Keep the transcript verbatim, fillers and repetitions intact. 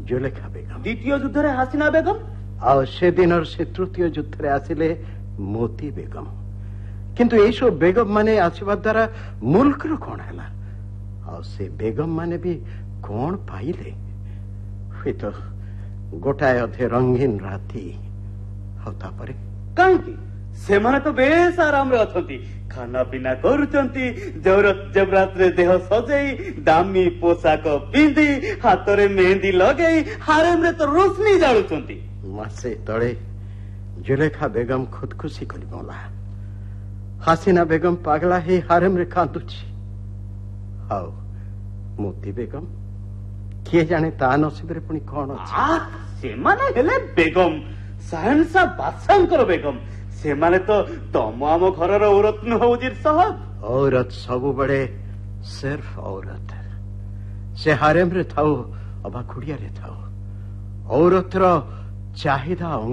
जुलेखा बेगम। द्वितीय युद्ध रे हासिना बेगम। आ से दिन से तृतीय युद्ध रे आसिले मोती बेगम। किंतु ए सब बेगम माने आसीबा द्वारा मुल्क रो कोन हला आ से बेगम माने भी कोन पाइले हुई तो गोटाए अधे रंगीन राती होता परे कांकी से माने तो बेस आराम रे अछंती खाना पीना करूचंती जरूरत जबरात रे देह सजेई दामी पोशाक पिंदी हाथ रे मेहंदी लगेई हारेम रे तो रोशनी जाळुचंती मासे तळे जुलेखा बेगम खुदकुशी करी बोला हासिना बेगम पागला हे हारेम रे कांदुची हाउ मोती बेगम किए जाने ता नसीब रे पुनी कोन अछि आ से माने हेले बेगम सहनसा बादशाहकर बेगम से माने तो तम आम घर औरत न होजिर साहब औरत सब बड़े सिर्फ औरत से हारेम रे थाओ अबा खुड़िया रे थाओ औरत रो चाहिदा